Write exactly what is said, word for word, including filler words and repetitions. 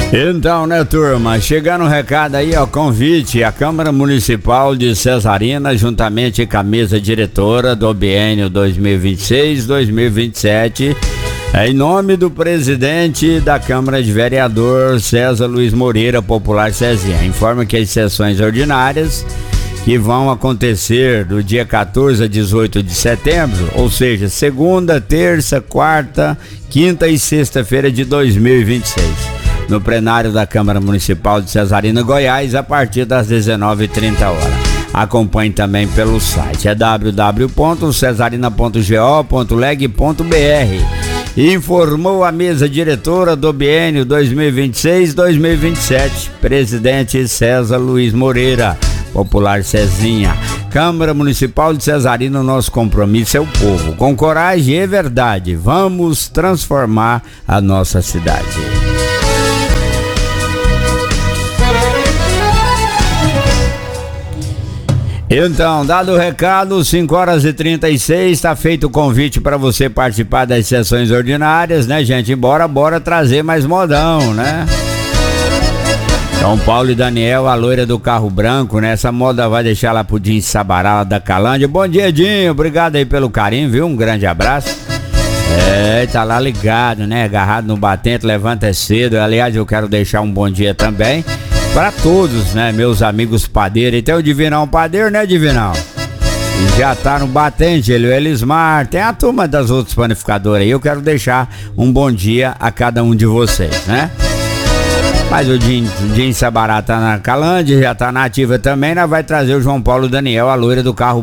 Então, né, turma, chegando um recado aí, ó, convite à Câmara Municipal de Cesarina, juntamente com a mesa diretora do biênio dois mil e vinte e seis, dois mil e vinte e sete, é, em nome do presidente da Câmara de Vereador, César Luiz Moreira, popular Cezinha. Informa que as sessões ordinárias que vão acontecer do dia quatorze a dezoito de setembro, ou seja, segunda, terça, quarta, quinta e sexta-feira de dois mil e vinte e seis. No plenário da Câmara Municipal de Cesarina, Goiás, a partir das dezenove e trinta horas. Acompanhe também pelo site, é w w w ponto cesarina ponto go ponto leg ponto b r. Informou a mesa diretora do biênio dois mil e vinte e seis, dois mil e vinte e sete, presidente César Luiz Moreira, popular Cezinha. Câmara Municipal de Cesarina, nosso compromisso é o povo. Com coragem e verdade, vamos transformar a nossa cidade. Então, dado o recado, cinco horas e trinta e seis, está feito o convite para você participar das sessões ordinárias, né, gente? Bora, bora trazer mais modão, né? São Paulo e Daniel, a loira do carro branco, né? Essa moda vai deixar lá pro Dinho Sabará da Calândia. Bom dia, Dinho, obrigado aí pelo carinho, viu? Um grande abraço. É, tá lá ligado, né? Agarrado no batente, levanta cedo. Aliás, eu quero deixar um bom dia também para todos, né, meus amigos padeiros. E tem o Divinão Padeiro, né, Divinão? E já tá no batente, ele, o Elismar, tem a turma das outras panificadoras aí. Eu quero deixar um bom dia a cada um de vocês, né? Mas o Dinho Sabará tá na Calândia, já tá na ativa também, nós vai trazer o João Paulo Daniel, a loira do carro